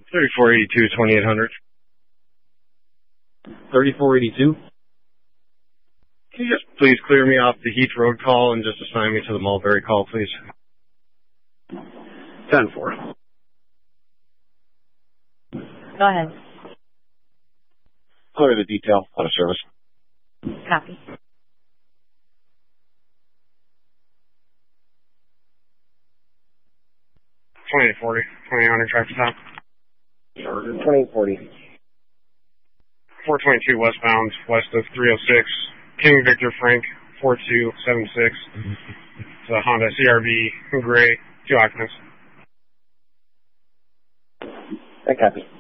3482, 2800. 3482. Can you just please clear me off the Heath Road call and just assign me to the Mulberry call, please? 10-4. Go ahead. Clear the detail. Out of service. Copy. $2840, 2800 traffic stop. 2840. 422 westbound, west of 306. King Victor Frank, 4276. It's a Honda CRV, gray, 2 occupants. I copy.